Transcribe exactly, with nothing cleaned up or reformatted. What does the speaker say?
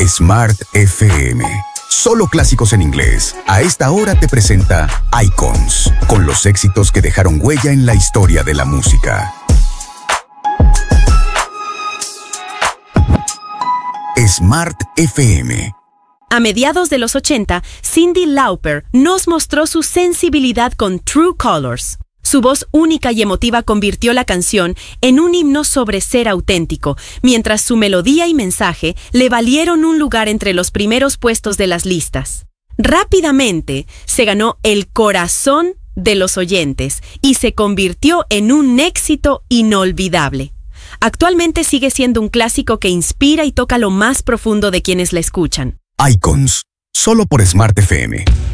Smart F M. Solo clásicos en inglés. A esta hora te presenta Icons, con los éxitos que dejaron huella en la historia de la música. Smart F M. A mediados de los ochenta, Cyndi Lauper nos mostró su sensibilidad con True Colors. Su voz única y emotiva convirtió la canción en un himno sobre ser auténtico, mientras su melodía y mensaje le valieron un lugar entre los primeros puestos de las listas. Rápidamente se ganó el corazón de los oyentes y se convirtió en un éxito inolvidable. Actualmente sigue siendo un clásico que inspira y toca lo más profundo de quienes la escuchan. Icons, solo por Smart F M.